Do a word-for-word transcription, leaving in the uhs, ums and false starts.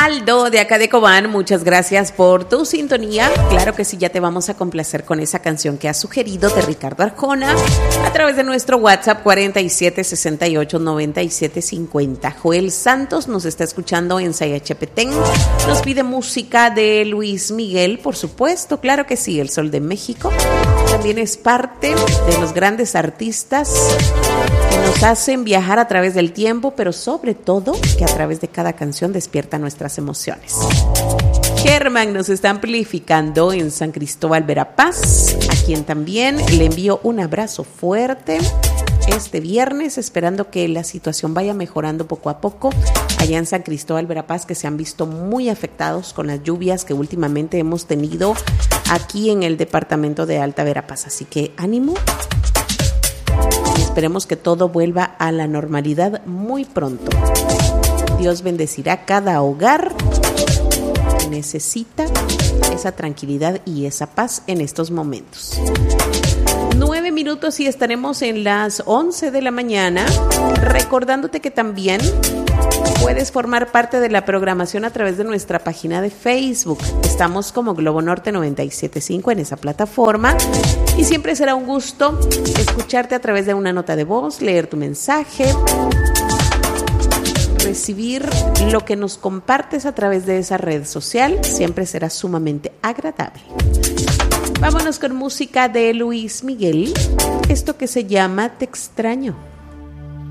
Aldo de acá de Cobán, muchas gracias por tu sintonía. Claro que sí, ya te vamos a complacer con esa canción que has sugerido de Ricardo Arjona a través de nuestro WhatsApp cuarenta y siete sesenta y ocho noventa y siete cincuenta. Joel Santos nos está escuchando en Sayachepetén, nos pide música de Luis Miguel, por supuesto, claro que sí, El Sol de México. También es parte de los grandes artistas que nos hacen viajar a través del tiempo, pero sobre todo que a través de cada canción despierta nuestras emociones. Germán nos está amplificando en San Cristóbal Verapaz, a quien también le envío un abrazo fuerte este viernes, esperando que la situación vaya mejorando poco a poco allá en San Cristóbal Verapaz, que se han visto muy afectados con las lluvias que últimamente hemos tenido aquí en el departamento de Alta Verapaz. Así que ánimo. Esperemos que todo vuelva a la normalidad muy pronto. Dios bendecirá cada hogar que necesita esa tranquilidad y esa paz en estos momentos. Nueve minutos y estaremos en las once de la mañana, recordándote que también puedes formar parte de la programación a través de nuestra página de Facebook. Estamos como Globo Norte noventa y siete punto cinco en esa plataforma y siempre será un gusto escucharte a través de una nota de voz, leer tu mensaje, recibir lo que nos compartes a través de esa red social. Siempre será sumamente agradable. Vámonos con música de Luis Miguel, esto que se llama Te extraño.